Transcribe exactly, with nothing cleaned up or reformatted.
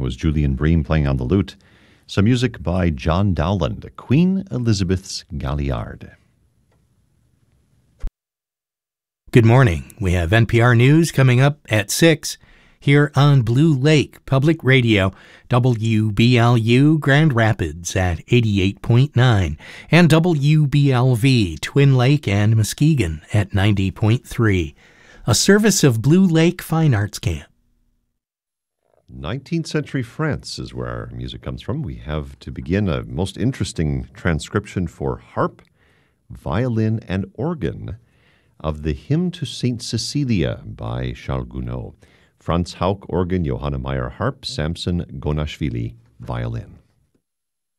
That was Julian Bream playing on the lute. Some music by John Dowland, Queen Elizabeth's Galliard. Good morning. We have N P R News coming up at six here on Blue Lake Public Radio, W B L U Grand Rapids at eighty-eight point nine, and W B L V Twin Lake and Muskegon at ninety point three. A service of Blue Lake Fine Arts Camp. nineteenth century France is where our music comes from. We have to begin a most interesting transcription for harp, violin, and organ of the Hymn to Saint Cecilia by Charles Gounod. Franz Hauck, organ, Johanna Meyer, harp, Samson Gonashvili, violin.